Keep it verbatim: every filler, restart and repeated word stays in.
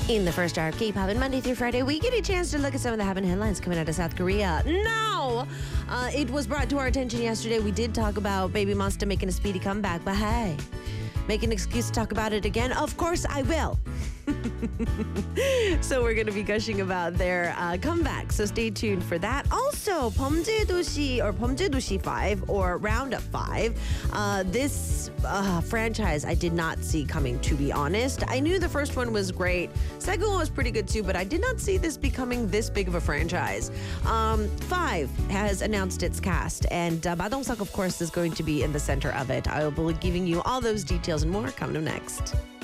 In the first hour of K-pop, and Monday through Friday, we get a chance to look at some of the happening headlines coming out of South Korea. No! Uh, it was brought to our attention yesterday. We did talk about Baby Monster making a speedy comeback, but hey, make an excuse to talk about it again? Of course I will. So we're going to be gushing about their uh, comeback. So stay tuned for that. Also, 범죄도시 or 범죄도시 five or Roundup five. Uh, this uh, franchise I did not see coming, to be honest. I knew the first one was great. Second one was pretty good too, but I did not see this becoming this big of a franchise. Um, Five has announced its cast, and uh, Ba Dong-seok, of course, is going to be in the center of it. I will be giving you all those details and more coming up next.